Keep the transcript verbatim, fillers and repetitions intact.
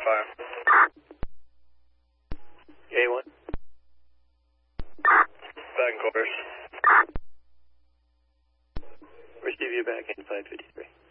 fire. A one. Back in quarters. Receive you back inside fifty-three.